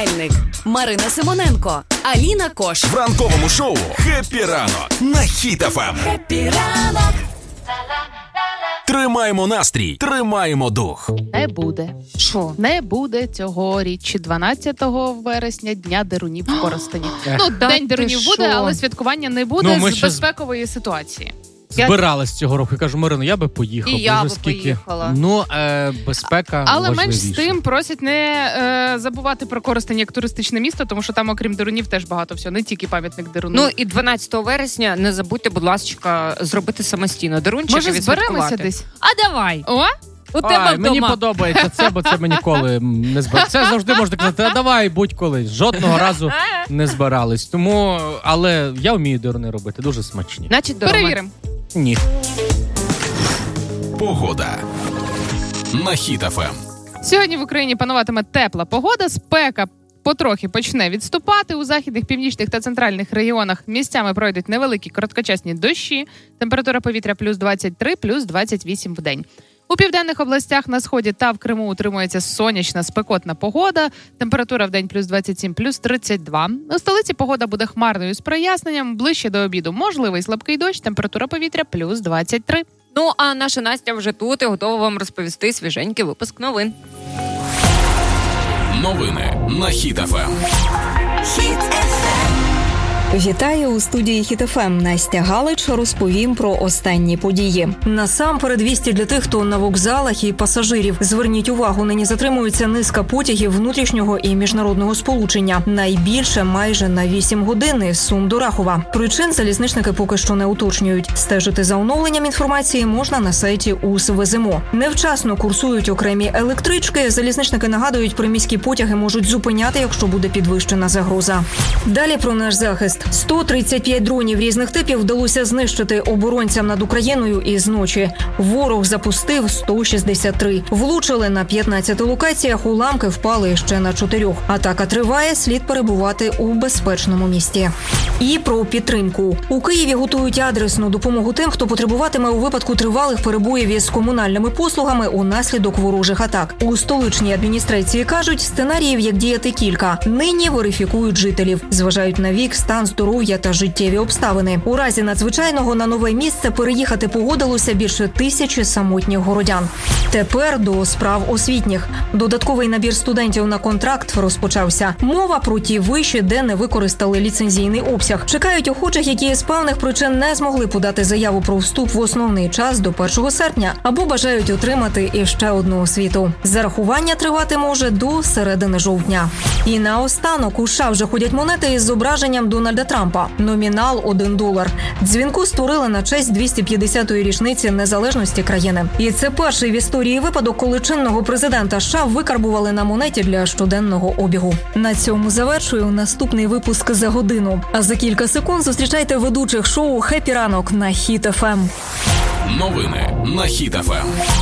Мельник, Марина Симоненко, Аліна Кош. В ранковому шоу «Хеппі ранок» на Хіт FM. Хеппі ранок. Тримаємо настрій, тримаємо дух. Не буде. Що? Не буде цьогоріч 12 вересня Дня Дерунів в Коростені. День Дерунів буде, але святкування не буде з безпекової ситуації. Збиралась цього року. Я кажу, Марино, я би поїхав. І я би поїхала. Безпека але важливіше. менш з тим просять не забувати про Коростень як туристичне місто, тому що там, окрім Дерунів, теж багато всього. Не тільки пам'ятник Дерунів. І 12 вересня не забудьте, будь ласка, зробити самостійно Дерунчики відсвяткувати. Може, зберемося десь? А давай! О? У тебе вдома. Мені подобається це, бо це ми ніколи не збирали. Це завжди можна казати, давай, будь-коли. Жодного разу не збирались. Тому, але я вмію деруни робити, дуже смачні. Значить, перевіримо. Ні. Погода на Хіт FM. Сьогодні в Україні пануватиме тепла погода, спека потрохи почне відступати. У західних, північних та центральних регіонах місцями пройдуть невеликі короткочасні дощі. Температура повітря плюс 23, плюс 28 в день. У південних областях на сході та в Криму утримується сонячна спекотна погода. Температура в день плюс 27, плюс 32. У столиці погода буде хмарною з проясненням. Ближче до обіду можливий слабкий дощ. Температура повітря плюс 23. А наша Настя вже тут і готова вам розповісти свіженький випуск новин. Новини на Хіт FM. Вітаю у студії Хіт FM. Настя Галич. Розповім про останні події. Насамперед вісті для тих, хто на вокзалах і пасажирів. Зверніть увагу, нині затримується низка потягів внутрішнього і міжнародного сполучення. Найбільше майже на 8 годин із Сум до Рахова. Причин залізничники поки що не уточнюють. Стежити за оновленням інформації можна на сайті УСВЗМО. Невчасно курсують окремі електрички. Залізничники нагадують, приміські потяги можуть зупиняти, якщо буде підвищена загроза. Далі про наш захист. 135 дронів різних типів вдалося знищити оборонцям над Україною із ночі. Ворог запустив 163. Влучили на 15 локаціях, уламки впали ще на 4. Атака триває, слід перебувати у безпечному місті. І про підтримку. У Києві готують адресну допомогу тим, хто потребуватиме у випадку тривалих перебоїв із комунальними послугами унаслідок ворожих атак. У столичній адміністрації кажуть, сценаріїв, як діяти, кілька. Нині верифікують жителів. Зважають на вік, стан здоров'я та життєві обставини. У разі надзвичайного на нове місце переїхати погодилося більше 1000 самотніх городян. Тепер до справ освітніх. Додатковий набір студентів на контракт розпочався. Мова про ті виші, де не використали ліцензійний обсяг. Чекають охочих, які з певних причин не змогли подати заяву про вступ в основний час до 1 серпня, або бажають отримати іще одну освіту. Зарахування тривати може до середини жовтня. І наостанок у США вже ходять монети із зображенням Дональда Трампа. Номінал $1. Дзвінку створили на честь 250-ї річниці незалежності країни. І це перший в історії випадок, коли чинного президента США викарбували на монеті для щоденного обігу. На цьому завершую наступний випуск за годину. А за кілька секунд зустрічайте ведучих шоу «Хеппі ранок» на Хіт FM. Новини на Хіт FM.